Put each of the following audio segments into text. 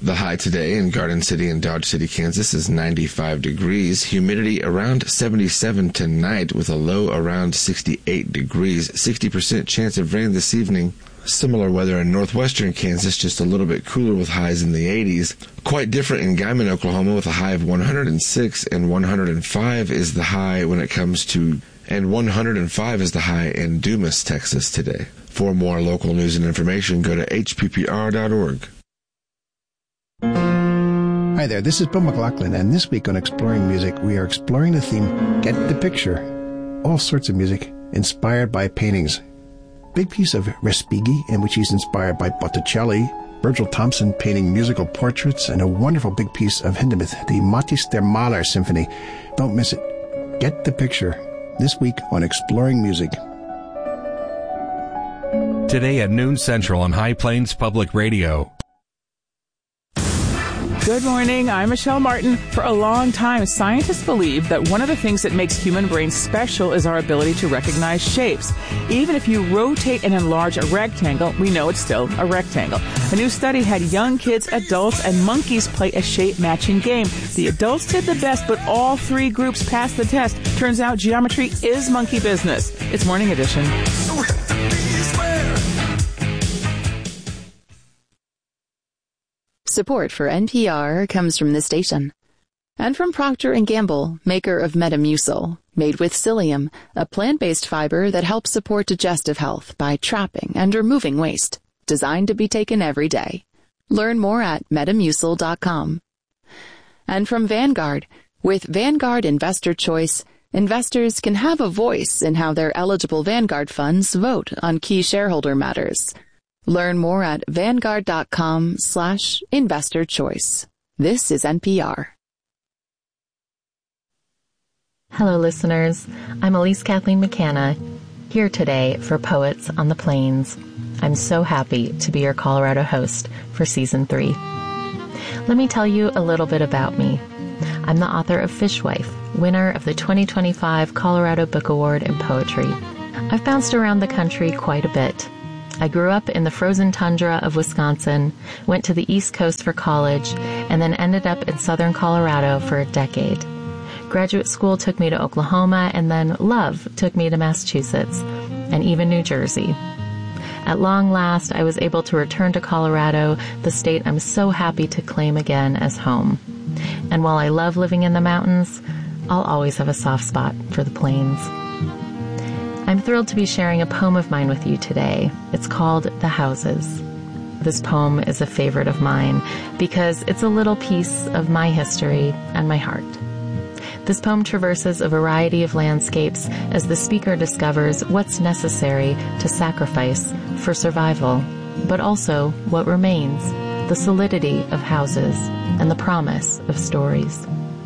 The high today in Garden City and Dodge City, Kansas is 95 degrees. Humidity around 77 tonight with a low around 68 degrees. 60% chance of rain this evening. Similar weather in northwestern Kansas, just a little bit cooler with highs in the 80s. Quite different in Guymon, Oklahoma with a high of 106 and 105 is the high when it comes to, and 105 is the high in Dumas, Texas today. For more local news and information, go to hppr.org. Hi there, this is Bill McLaughlin, and this week on Exploring Music, we are exploring the theme, Get the Picture. All sorts of music inspired by paintings. Big piece of Respighi, in which he's inspired by Botticelli, Virgil Thompson painting musical portraits, and a wonderful big piece of Hindemith, the Mathis der Maler Symphony. Don't miss it. Get the Picture. This week on Exploring Music. Today at noon Central on High Plains Public Radio. Good morning, I'm Michelle Martin. For a long time, scientists believe that one of the things that makes human brains special is our ability to recognize shapes. Even if you rotate and enlarge a rectangle, we know it's still a rectangle. A new study had young kids, adults, and monkeys play a shape-matching game. The adults did the best, but all three groups passed the test. Turns out geometry is monkey business. It's Morning Edition. Support for NPR comes from this station. And from Procter & Gamble, maker of Metamucil, made with psyllium, a plant-based fiber that helps support digestive health by trapping and removing waste. Designed to be taken every day. Learn more at Metamucil.com. And from Vanguard, with Vanguard Investor Choice, investors can have a voice in how their eligible Vanguard funds vote on key shareholder matters. Learn more at Vanguard.com/investor choice. This is NPR. Hello, listeners. I'm Elise Kathleen McCanna, here today for Poets on the Plains. I'm so happy to be your Colorado host for Season 3. Let me tell you a little bit about me. I'm the author of Fishwife, winner of the 2025 Colorado Book Award in Poetry. I've bounced around the country quite a bit. I grew up in the frozen tundra of Wisconsin, went to the East Coast for college, and then ended up in southern Colorado for a decade. Graduate school took me to Oklahoma, and then love took me to Massachusetts, and even New Jersey. At long last, I was able to return to Colorado, the state I'm so happy to claim again as home. And while I love living in the mountains, I'll always have a soft spot for the plains. I'm thrilled to be sharing a poem of mine with you today. It's called The Houses. This poem is a favorite of mine because it's a little piece of my history and my heart. This poem traverses a variety of landscapes as the speaker discovers what's necessary to sacrifice for survival, but also what remains, the solidity of houses and the promise of stories.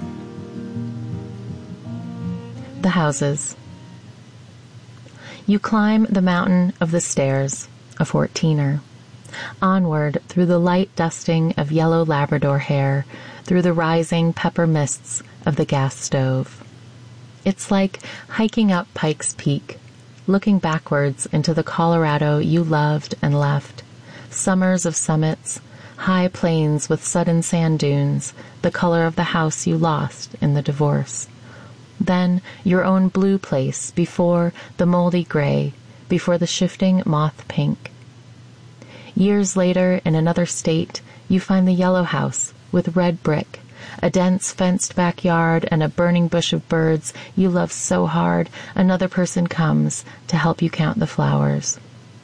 The Houses. You climb the mountain of the stairs, a 14er. Onward through the light dusting of yellow Labrador hair, through the rising pepper mists of the gas stove. It's like hiking up Pikes Peak, looking backwards into the Colorado you loved and left. Summers of summits, high plains with sudden sand dunes, the color of the house you lost in the divorce. Then your own blue place before the moldy gray, before the shifting moth pink. Years later, in another state, you find the yellow house with red brick, a dense fenced backyard and a burning bush of birds you love so hard another person comes to help you count the flowers.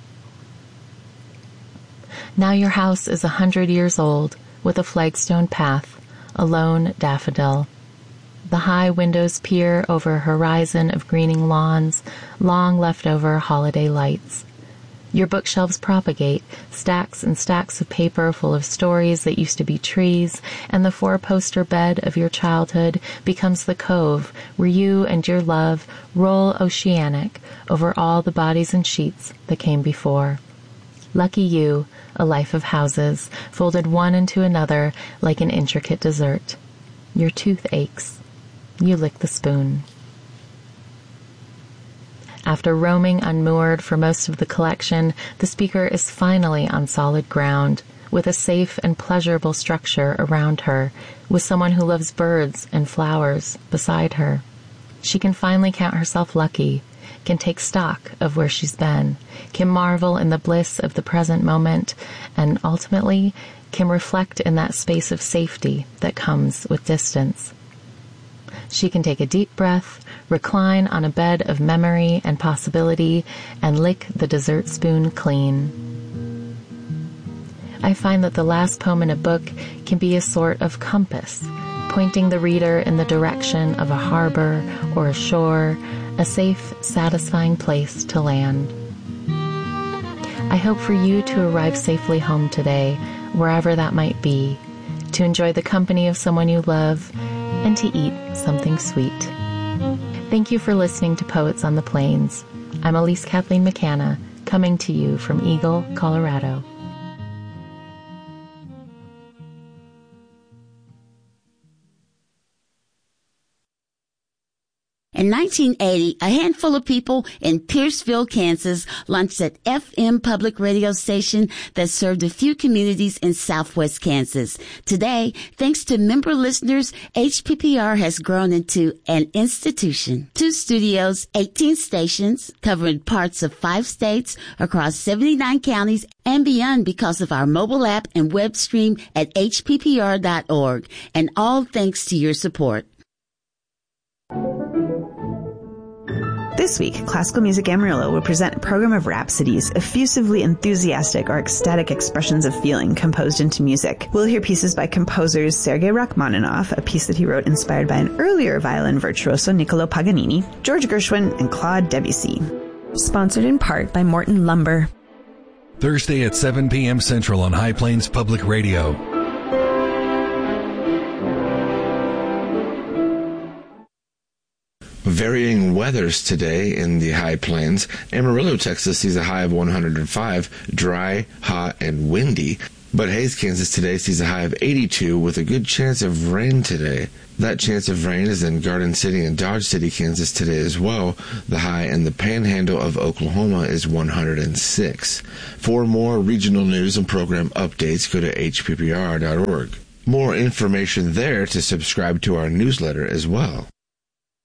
Now your house is 100 years old with a flagstone path, a lone daffodil. The high windows peer over a horizon of greening lawns, long leftover holiday lights. Your bookshelves propagate, stacks and stacks of paper full of stories that used to be trees, and the four-poster bed of your childhood becomes the cove where you and your love roll oceanic over all the bodies and sheets that came before. Lucky you, a life of houses, folded one into another like an intricate dessert. Your tooth aches. You lick the spoon. After roaming unmoored for most of the collection, the speaker is finally on solid ground, with a safe and pleasurable structure around her, with someone who loves birds and flowers beside her. She can finally count herself lucky, can take stock of where she's been, can marvel in the bliss of the present moment, and ultimately can reflect in that space of safety that comes with distance. She can take a deep breath, recline on a bed of memory and possibility, and lick the dessert spoon clean. I find that the last poem in a book can be a sort of compass, pointing the reader in the direction of a harbor or a shore, a safe, satisfying place to land. I hope for you to arrive safely home today, wherever that might be, to enjoy the company of someone you love, and to eat something sweet. Thank you for listening to Poets on the Plains. I'm Elise Kathleen McCanna, coming to you from Eagle, Colorado. In 1980, a handful of people in Pierceville, Kansas, launched an FM public radio station that served a few communities in southwest Kansas. Today, thanks to member listeners, HPPR has grown into an institution. 2 studios, 18 stations, covering parts of 5 states across 79 counties and beyond because of our mobile app and web stream at hppr.org. And all thanks to your support. This week, Classical Music Amarillo will present a program of rhapsodies, effusively enthusiastic or ecstatic expressions of feeling composed into music. We'll hear pieces by composers Sergei Rachmaninoff, a piece that he wrote inspired by an earlier violin virtuoso Niccolò Paganini, George Gershwin, and Claude Debussy. Sponsored in part by Morton Lumber. Thursday at 7 p.m. Central on High Plains Public Radio. Varying weathers today in the High Plains. Amarillo, Texas sees a high of 105, dry, hot, and windy. But Hays, Kansas today sees a high of 82 with a good chance of rain today. That chance of rain is in Garden City and Dodge City, Kansas today as well. The high in the Panhandle of Oklahoma is 106. For more regional news and program updates, go to hppr.org. More information there to subscribe to our newsletter as well.